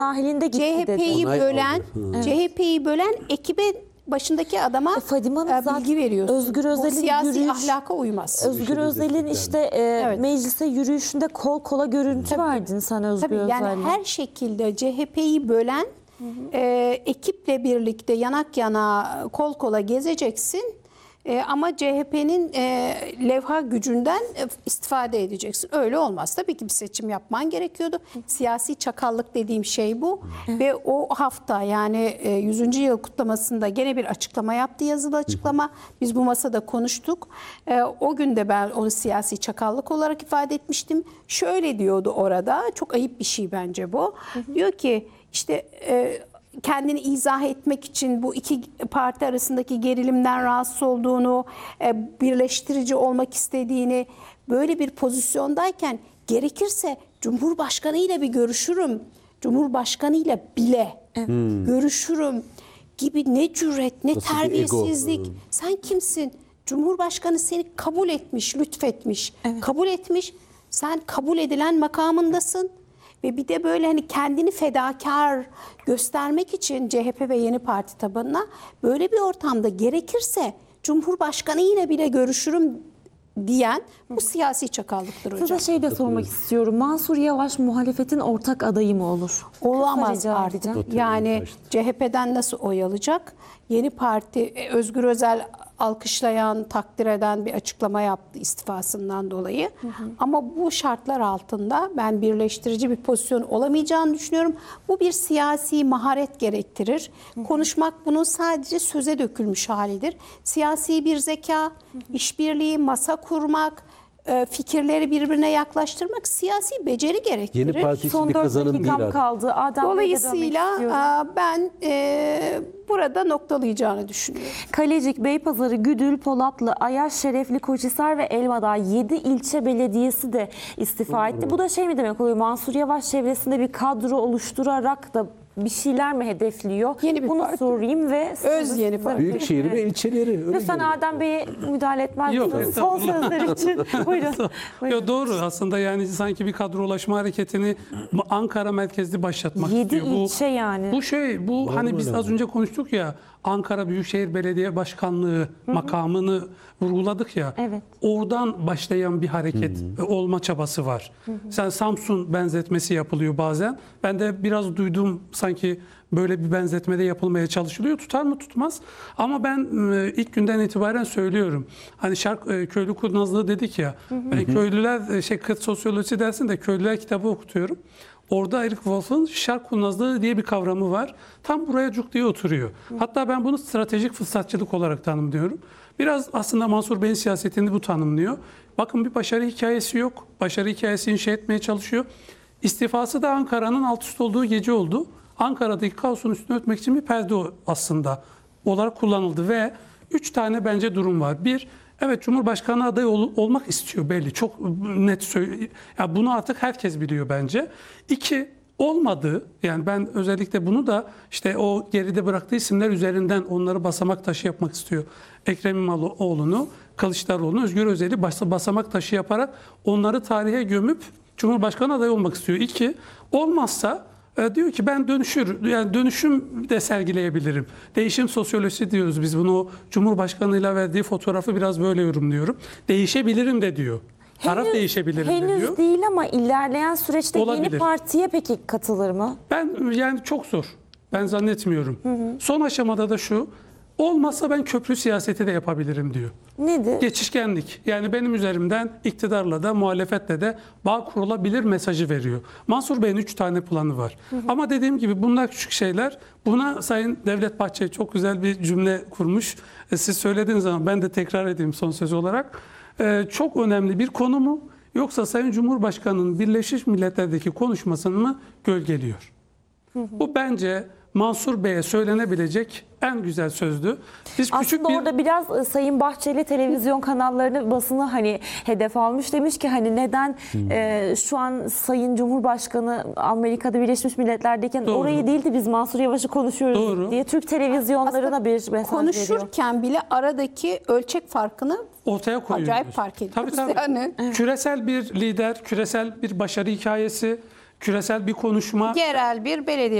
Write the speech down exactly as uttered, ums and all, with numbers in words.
dahilinde gitti dedi. C H P'yi Onay bölen, aldı. C H P'yi bölen ekibe başındaki adama E, Fadime Hanım e, zaten bilgi veriyorsun. Özgür Bu Özel'in siyasi yürüyüş- ahlaka uymaz. Özgür Özel'in işte e, Evet. meclise yürüyüşünde kol kola görüntü Tabii. verdin sen Özgür Tabii yani Özel'le. her şekilde C H P'yi bölen e, ekiple birlikte yanak yana kol kola gezeceksin. E, ama C H P'nin e, levha gücünden e, istifade edeceksin. Öyle olmaz. Tabii ki bir seçim yapman gerekiyordu. Siyasi çakallık dediğim şey bu. Ve o hafta yani e, yüzüncü yıl kutlamasında gene bir açıklama yaptı, yazılı açıklama. Biz bu masada konuştuk. E, o gün de ben onu siyasi çakallık olarak ifade etmiştim. Şöyle diyordu orada, çok ayıp bir şey bence bu. Diyor ki işte... E, kendini izah etmek için bu iki parti arasındaki gerilimden rahatsız olduğunu, birleştirici olmak istediğini, böyle bir pozisyondayken gerekirse Cumhurbaşkanı ile bir görüşürüm, Cumhurbaşkanı ile bile görüşürüm gibi ne cüret, ne Nasıl bir terbiyesizlik. ego? Sen kimsin? Cumhurbaşkanı seni kabul etmiş, lütfetmiş, kabul etmiş. Sen kabul edilen makamındasın. Ve bir de böyle hani kendini fedakar göstermek için C H P ve Yeni Parti tabanına böyle bir ortamda gerekirse Cumhurbaşkanı yine bile görüşürüm diyen bu siyasi çakallıktır hocam. Size şey de sormak istiyorum. Mansur Yavaş muhalefetin ortak adayı mı olur? Olamaz Kısa rica artık. edeceğim. Yani C H P'den nasıl oy alacak? Yeni Parti e, Özgür Özel alkışlayan, takdir eden bir açıklama yaptı istifasından dolayı. Hı hı. Ama bu şartlar altında ben birleştirici bir pozisyon olamayacağını düşünüyorum. Bu bir siyasi maharet gerektirir. Hı hı. Konuşmak bunun sadece söze dökülmüş halidir. Siyasi bir zeka, hı hı. işbirliği, masa kurmak, fikirleri birbirine yaklaştırmak siyasi beceri gerektirir. Yeni parti için Son bir dört kazanım değil dakikam artık. kaldı. Adem Dolayısıyla ben e, burada noktalayacağını düşünüyorum. Kalecik, Beypazarı, Güdül, Polatlı, Ayaş, Şerefli, Koçhisar ve Elmadağ yedi ilçe belediyesi de istifa etti. Bu da şey mi demek oluyor? Mansur Yavaş çevresinde bir kadro oluşturarak da bir şeyler mi hedefliyor? Yeni bir Bunu parti. sorayım ve Öz yeni parti. Büyükşehir ve ilçeleri. öyle lütfen görüyorum. Adem Bey'e müdahale etmez Yok, misiniz? Son sözler için. Buyurun. Buyurun. Yo, doğru aslında yani sanki bir kadrolaşma hareketini Ankara merkezli başlatmak Yedi istiyor. Bu, ilçe yani. Bu şey bu Normal hani biz ama. az önce konuştuk ya Ankara Büyükşehir Belediye Başkanlığı makamını vurguladık ya. Evet. Oradan başlayan bir hareket olma çabası var. Sen Samsun benzetmesi yapılıyor bazen. Ben de biraz duydum sanki böyle bir benzetmede yapılmaya çalışılıyor. Tutar mı tutmaz. Ama ben e, ilk günden itibaren söylüyorum. Hani Şark e, Köylü Kurnazlığı dedik ya. Ben köylüler e, şey kıt sosyolojisi dersin de köylüler kitabı okutuyorum. Orada Eric Wolff'un şark kurnazlığı diye bir kavramı var. Tam buraya cuk diye oturuyor. Hatta ben bunu stratejik fırsatçılık olarak tanımlıyorum. Biraz aslında Mansur Bey'in siyasetini bu tanımlıyor. Bakın bir başarı hikayesi yok. Başarı hikayesi inşa etmeye çalışıyor. İstifası da Ankara'nın alt üst olduğu gece oldu. Ankara'daki kaosun üstünü örtmek için bir perde aslında olarak kullanıldı ve üç tane bence durum var. Bir, evet Cumhurbaşkanı adayı ol, olmak istiyor belli. Çok net söylüyor. Yani bunu artık herkes biliyor bence. İki, olmadı. Yani ben özellikle bunu da işte o geride bıraktığı isimler üzerinden onları basamak taşı yapmak istiyor. Ekrem İmamoğlu'nu, Kılıçdaroğlu'nu, Özgür Özel'i basamak taşı yaparak onları tarihe gömüp Cumhurbaşkanı adayı olmak istiyor. İki, olmazsa e, diyor ki ben dönüşür, yani dönüşüm de sergileyebilirim. Değişim sosyolojisi diyoruz biz bunu. Cumhurbaşkanıyla verdiği fotoğrafı biraz böyle yorumluyorum. Değişebilirim de diyor. Taraf Henüz- değişebilirim de Henüz diyor. değil ama ilerleyen süreçte Olabilir. Yeni Parti'ye peki katılır mı? Ben yani çok zor. Ben zannetmiyorum. Hı hı. Son aşamada da şu. Olmazsa ben köprü siyaseti de yapabilirim diyor. Nedir? Geçişkenlik. Yani benim üzerimden iktidarla da muhalefetle de bağ kurulabilir mesajı veriyor. Mansur Bey'in üç tane planı var. Hı hı. Ama dediğim gibi bunlar küçük şeyler. Buna Sayın Devlet Bahçeli çok güzel bir cümle kurmuş. Siz söylediğiniz zaman ben de tekrar edeyim son söz olarak. Ee, çok önemli bir konu mu? Yoksa Sayın Cumhurbaşkanı'nın Birleşmiş Milletler'deki konuşmasını mı gölgeliyor? Hı hı. Bu bence Mansur Bey'e söylenebilecek en güzel sözdü. Biz Aslında küçük bir... orada biraz e, Sayın Bahçeli televizyon kanallarını, basını hani hedef almış. Demiş ki hani neden hmm. e, şu an Sayın Cumhurbaşkanı Amerika'da Birleşmiş Milletler'deyken Doğru. orayı değil de biz Mansur Yavaş'ı konuşuyoruz Doğru. diye Türk televizyonlarına Aslında bir mesaj veriyor. konuşurken bile aradaki ölçek farkını ortaya koyuyoruz. acayip fark ediyoruz. Tabii tabii. Yani. Küresel bir lider, küresel bir başarı hikayesi, küresel bir konuşma Yerel bir belediye